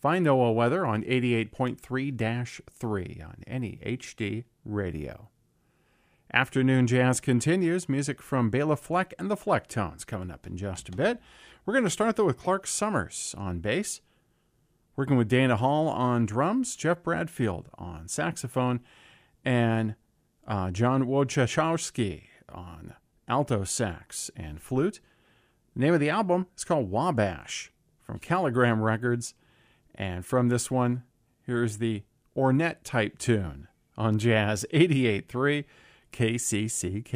Find NOAA weather on 88.3-3 on any HD radio. Afternoon Jazz continues. Music from Bela Fleck and the Flecktones coming up in just a bit. We're going to start, though, with Clark Summers on bass, working with Dana Hall on drums, Jeff Bradfield on saxophone, and John Wojciechowski on alto sax and flute. The name of the album is called Wabash from Caligram Records. And from this one, here's the Ornette type tune on Jazz 88.3 KCCK.